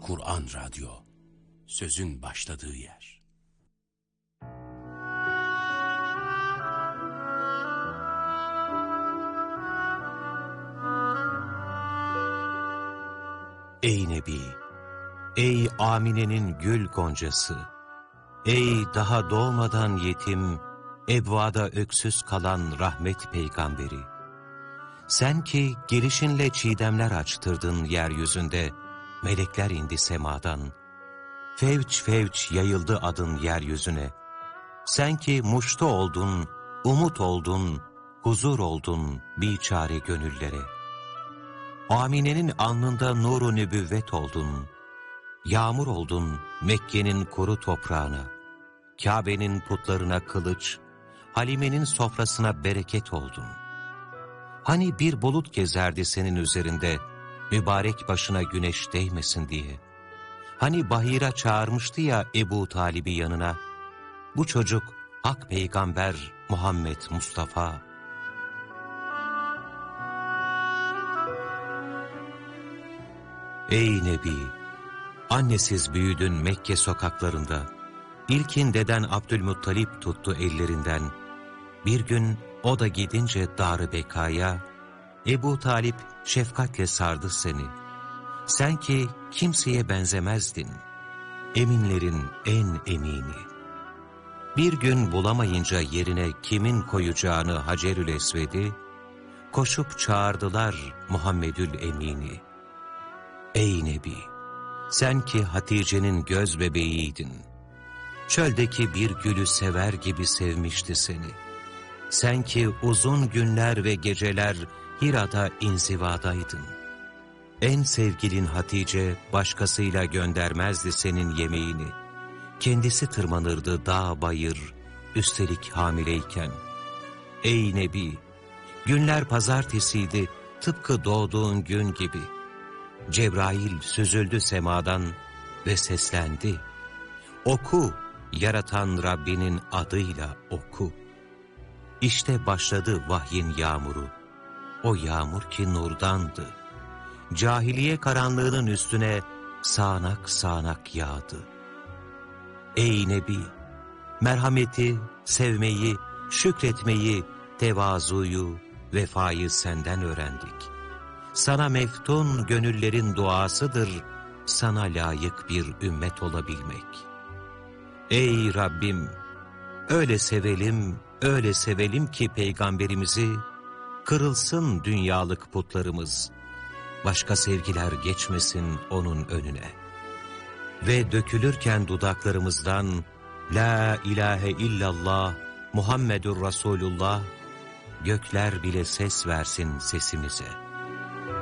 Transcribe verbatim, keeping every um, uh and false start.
Kur'an Radyo, sözün başladığı yer. Ey Nebi, ey Amine'nin gül goncası, ey daha doğmadan yetim, ebvada öksüz kalan rahmet peygamberi. Sen ki gelişinle çiğdemler açtırdın yeryüzünde, melekler indi semadan. Fevç fevç yayıldı adın yeryüzüne. Sen ki muştu oldun, umut oldun, huzur oldun biçare gönüllere. Amine'nin alnında nur-u nübüvvet oldun. Yağmur oldun Mekke'nin kuru toprağına. Kabe'nin putlarına kılıç, Halime'nin sofrasına bereket oldun. Hani bir bulut gezerdi senin üzerinde, mübarek başına güneş değmesin diye. Hani Bahira çağırmıştı ya Ebu Talib'i yanına, bu çocuk Hak Peygamber Muhammed Mustafa. Ey Nebi! Annesiz büyüdün Mekke sokaklarında. İlkin deden Abdülmuttalip tuttu ellerinden. Bir gün o da gidince Dar-ı Bekaya, Ebu Talip şefkatle sardı seni. Sen ki kimseye benzemezdin, eminlerin en emini. Bir gün bulamayınca yerine kimin koyacağını Hacerül Esved'i, koşup çağırdılar Muhammedül Emin'i. Ey Nebi! Sen ki Hatice'nin göz bebeğiydin. Çöldeki bir gülü sever gibi sevmişti seni. Sen ki uzun günler ve geceler Hira'da inzivadaydın. En sevgilin Hatice başkasıyla göndermezdi senin yemeğini. Kendisi tırmanırdı dağ bayır, üstelik hamileyken. Ey Nebi! Günler pazartesiydi, tıpkı doğduğun gün gibi. Cebrail süzüldü semadan ve seslendi. Oku, yaratan Rabbinin adıyla oku. İşte başladı vahyin yağmuru. O yağmur ki nurdandı. Cahiliye karanlığının üstüne sağanak sağanak yağdı. Ey Nebi! Merhameti, sevmeyi, şükretmeyi, tevazuyu, vefayı senden öğrendik. Sana meftun gönüllerin duasıdır, sana layık bir ümmet olabilmek. Ey Rabbim! Öyle sevelim, öyle sevelim ki Peygamberimizi, kırılsın dünyalık putlarımız, başka sevgiler geçmesin onun önüne. Ve dökülürken dudaklarımızdan, La ilahe illallah, Muhammedur Resulullah, gökler bile ses versin sesimize.